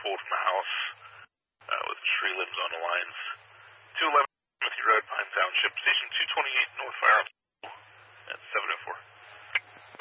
pulled from a house with tree limbs on the lines. 211 Timothy Road, Pine Township, Station